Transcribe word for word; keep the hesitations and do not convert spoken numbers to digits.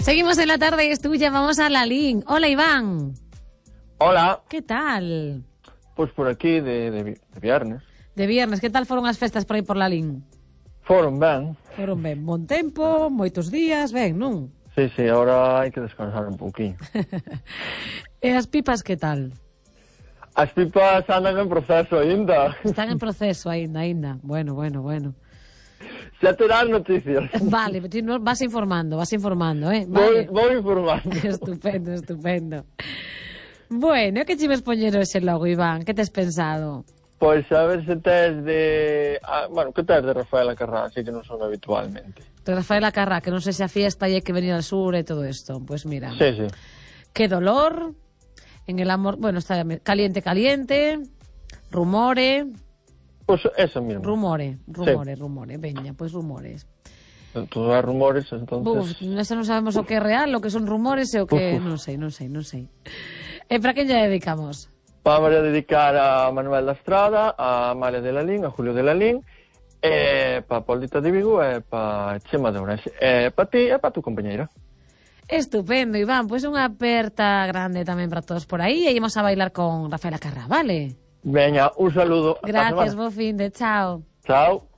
Seguimos en la tarde, es tuya, vamos a Lalín. Hola, Iván. Hola. ¿Qué tal? Pois por aquí de, de, de viernes. De viernes, que tal foron as festas por aí por Lalín? Foron ben. Foron ben, bon tempo, moitos días, ben, non? Sí, sí, ahora hai que descansar un pouquinho. E as pipas que tal? As pipas andan en proceso aínda. Están en proceso aínda, aínda. Bueno, bueno, bueno. Xa terás noticias. Vale, ti no, vas informando, vas informando, eh? Vale. Vou, vou informando. Estupendo, estupendo. Bueno, que chimes poñer hoxe logo, Iván? Que tes pensado? Pois a ver se tes de... Ah, bueno, que tes de Rafaela Carrá, así que non son habitualmente. De Rafaela Carrá, que non sei se a fiesta e hai que venir al sur e todo isto. Pois pues mira. Sí, sí. Qué dolor, en el amor... Bueno, está caliente, caliente, rumore... Pois pues eso mismo. Rumore, rumore, sí. rumore, veña, pois pues rumores. Todos os rumores, entonces... Uf, nesa non sabemos o que é real, o que son rumores e o que... Uf, uf. Non sei, non sei, non sei. E para quen lle dedicamos? Vamos a dedicar a Manuel da Estrada, a Amalia de Lalín, a Julio de Lalín, e para Paulita de Vigo e para Chema de Ourense. E para ti e para tu compañeira. Estupendo, Iván. Pois pues unha aperta grande tamén para todos por aí e ímos a bailar con Rafaela Carrá, vale? Veña, un saludo. Gracias, bo fin de chao. Chao.